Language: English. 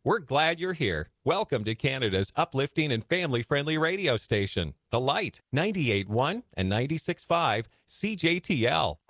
We're glad you're here. Welcome to Canada's uplifting and family-friendly radio station, The Light, 98.1 and 96.5 CJTL.